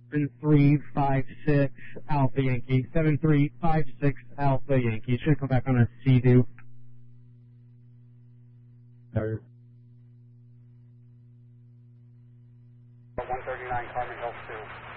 7356 Alpha Yankee. 7356 Alpha Yankee. Should come back on a Sea-Doo. 139 Carmen Hills 2.